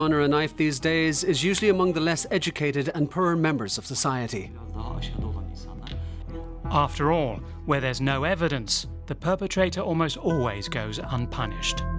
Honor a knife these days is usually among the less educated and poorer members of society. After all, where there's no evidence, the perpetrator almost always goes unpunished.